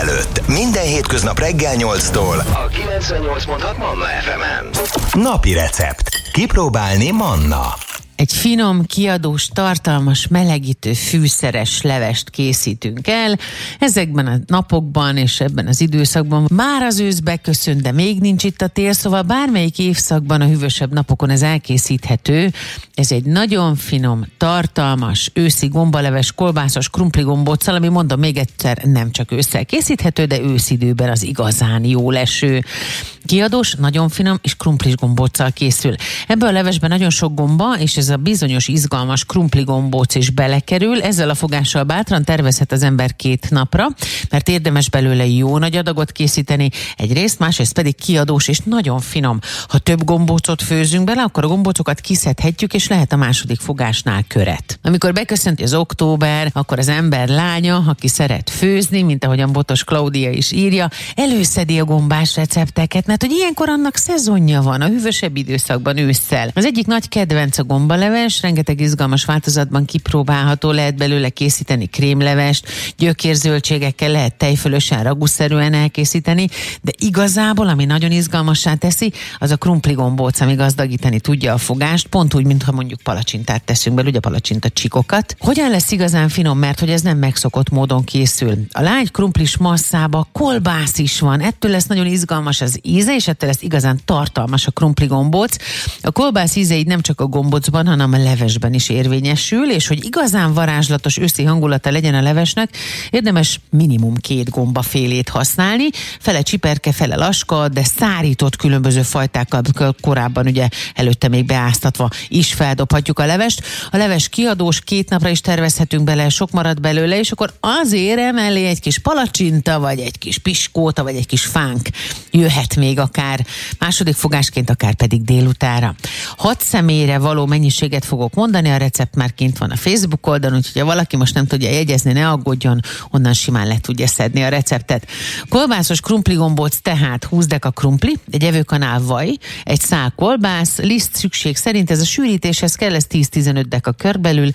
délelőtt. Minden hétköznap reggel 8-tól a 98.6 Manna FM-en. Napi recept. Kipróbálni Manna. Egy finom, kiadós, tartalmas, melegítő, fűszeres levest készítünk el. Ezekben a napokban és ebben az időszakban már az ősz beköszönt, de még nincs itt a tél, szóval bármelyik évszakban a hűvösebb napokon ez elkészíthető. Ez egy nagyon finom, tartalmas, őszi gombaleves, kolbászos krumpligombóccal, ami mondom még egyszer nem csak ősszel készíthető, de őszidőben az igazán jó leső. Kiadós, nagyon finom és krumplis gombóccal készül. Ebben a levesben nagyon sok gomba, és ez a bizonyos izgalmas krumpligombóc is belekerül. Ezzel a fogással bátran tervezhet az ember 2 napra, mert érdemes belőle jó nagy adagot készíteni, egyrészt, másrészt pedig kiadós és nagyon finom. Ha több gombócot főzünk bele, akkor a gombócokat kiszedhetjük, és lehet a második fogásnál köret. Amikor beköszönti az október, akkor az ember lánya, aki szeret főzni, mint ahogyan Botos Klaudia is írja, előszedi a gombás recepteket, mert hogy ilyenkor annak szezonja van, a hűvösebb időszakban ősszel. Az egyik nagy kedvenc a gombaleves, rengeteg izgalmas változatban kipróbálható, lehet belőle készíteni krémlevest, gyökérzöldségekkel lehet tejfölösen, raguszerűen elkészíteni, de igazából, ami nagyon izgalmassá teszi, az a krumpligombóc, ami gazdagítani tudja a fogást, pont úgy, mintha mondjuk palacsintát teszünk belőle, ugye palacsinta csikokat. Hogyan lesz igazán finom, mert hogy ez nem megszokott módon készül. A lágy krumplis masszába kolbász is van, ettől lesz nagyon izgalmas az íze, és ettől lesz igazán tartalmas a krumpligombóc. A kolbász íze így nem csak a gombócban, hanem a levesben is érvényesül, és hogy igazán varázslatos őszi hangulata legyen a levesnek, érdemes minimum 2 gombafélét használni, fele csiperke, fele laska, de szárított különböző fajtákkal, korábban ugye előtte még beáztatva is feldobhatjuk a levest. A leves kiadós, 2 napra is tervezhetünk bele, sok marad belőle, és akkor azért emellé egy kis palacsinta, vagy egy kis piskóta, vagy egy kis fánk jöhet még akár második fogásként, akár pedig délutára. 6 személyre való mennyiséget fogok mondani, a recept már kint van a Facebook oldalon, úgyhogy ha valaki most nem tudja jegyezni, ne aggódjon, onnan simán le tudja szedni a receptet. Kolbászos krumpligombóc, tehát 20 deka krumpli, egy evőkanál vaj, egy szál kolbász, liszt szükség szerint, ez a sűrítéshez kell, ez 10-15 deka körbelül,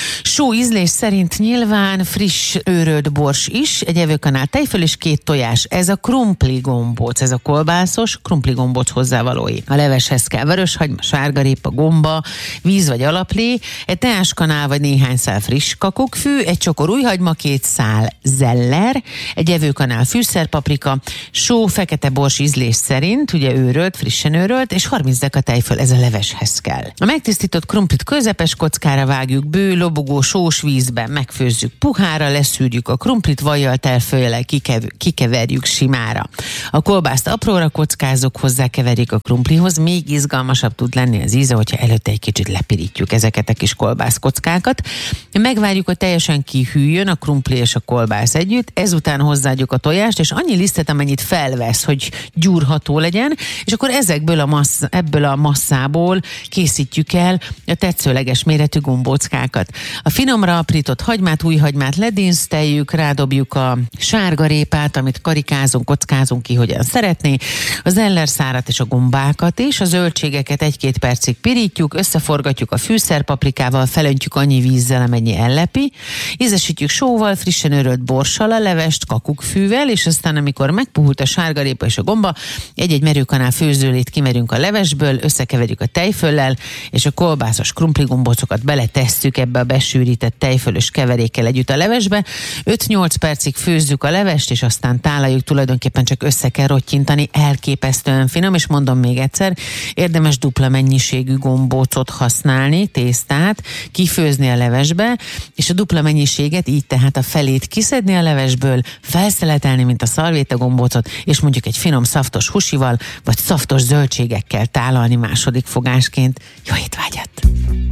só ízlés szerint nyilván, friss őrölt bors is, egy evőkanál tejföl és 2 tojás. Ez a krumpligombóc, ez a kolbászos krumpligombóc hozzávalói. A leveshez kell vöröshagyma, sárgarépa, gomba, víz vagy alaplé, egy teáskanál vagy néhány szál friss kakukkfű, egy csokor újhagyma, 2 szál zeller, egy evőkanál fűszerpaprika, só, fekete bors ízlés szerint, ugye őrölt, frissen őrölt, és 30 deka tejföl, ez a leveshez kell. A megtisztított krumplit közepes kockára vágjuk, bő, lobogó, sós vízben megfőzzük puhára, leszűrjük a krumplit, vajjal, tejföllel kikeverjük simára. A kolbászt apróra kockázunk, hozzákeverjük a krumplihoz, még izgalmasabb tud lenni az íze, hogyha előtte egy kicsit lepirítjük ezeket a kis kolbászkockákat. Megvárjuk, hogy teljesen kihűljön a krumpli és a kolbász együtt, ezután hozzáadjuk a tojást, és annyi lisztet, amennyit felvesz, hogy gyúrható legyen, és akkor ebből a masszából készítjük el a tetszőleges méretű gombóckákat. A finomra aprított hagymát, újhagymát ledinszteljük, rádobjuk a sárgarépát, amit karikázunk, kockázunk ki, hogyan szeretné, az ellerszárat és a gombákat is, a zöldségeket 1-2 percig pirítjuk, összeforgatjuk a fűszerpaprikával, felöntjük annyi vízzel, amennyi ellepi, ízesítjük sóval, frissen őrölt borssal a levest, kakukkfűvel, és aztán amikor megpuhult a sárgarépa és a gomba, egy-egy merőkanál főzőlét kimerünk a levesből, összekeverjük a tejföllel, és a kolbászos krumpligombócokat beletesszük ebbe a besűrített tejfölös keverékkel együtt a levesbe. 5-8 percig főzzük a levest, és aztán tálaljuk, tulajdonképpen csak össze kell rottyintani, elképesztően finom, és mondom még egyszer, érdemes dupla mennyiségű gombócot használni, tésztát, kifőzni a levesbe, és a dupla mennyiséget, így tehát a felét kiszedni a levesből, felszeletelni, mint a szalvéta gombócot, és mondjuk egy finom szaftos husival, vagy szaftos zöldségekkel tálalni második fogásként. Jó étvágyat!